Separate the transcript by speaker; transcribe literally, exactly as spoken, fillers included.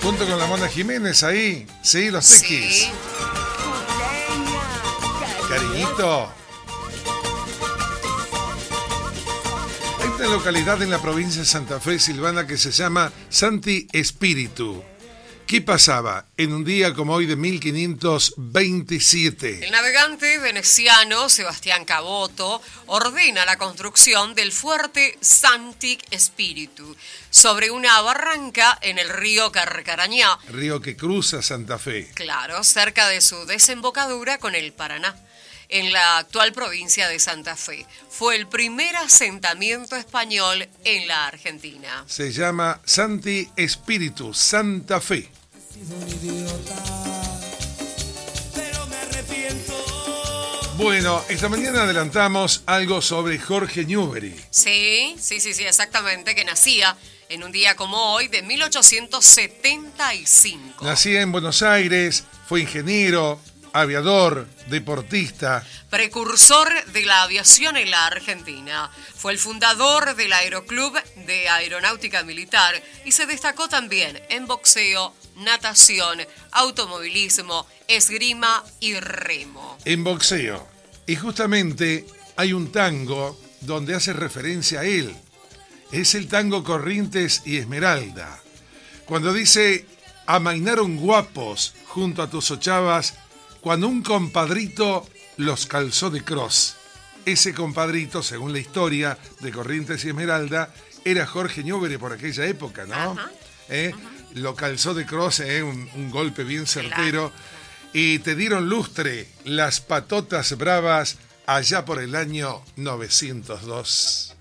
Speaker 1: Junto con la Mona Jiménez ahí. Sí, los X.
Speaker 2: Sí.
Speaker 1: Cariñito. Hay una localidad en la provincia de Santa Fe, Silvana, que se llama Santi Espíritu. ¿Qué pasaba en un día como hoy de mil quinientos veintisiete?
Speaker 2: El navegante veneciano Sebastián Caboto ordena la construcción del fuerte Santi Espíritu sobre una barranca en el río Carcarañá.
Speaker 1: Río que cruza Santa Fe.
Speaker 2: Claro, cerca de su desembocadura con el Paraná, en la actual provincia de Santa Fe. Fue el primer asentamiento español en la Argentina.
Speaker 1: Se llama Santi Espíritu, Santa Fe. Bueno, esta mañana adelantamos algo sobre Jorge Newbery.
Speaker 2: Sí, sí, sí, sí, exactamente, que nacía en un día como hoy de mil ochocientos setenta y cinco.
Speaker 1: Nacía en Buenos Aires, fue ingeniero, aviador, deportista.
Speaker 2: Precursor de la aviación en la Argentina. Fue el fundador del Aeroclub de Aeronáutica Militar y se destacó también en boxeo, natación, automovilismo, esgrima y remo.
Speaker 1: En boxeo. Y justamente hay un tango donde hace referencia a él. Es el tango Corrientes y Esmeralda. Cuando dice, amainaron guapos junto a tus ochavas, cuando un compadrito los calzó de cross. Ese compadrito, según la historia de Corrientes y Esmeralda, era Jorge Newbery por aquella época, ¿no?
Speaker 2: Ajá.
Speaker 1: ¿Eh?
Speaker 2: Ajá.
Speaker 1: Lo calzó de cross, ¿eh? un, un golpe bien certero. Y te dieron lustre las patotas bravas allá por el año novecientos dos.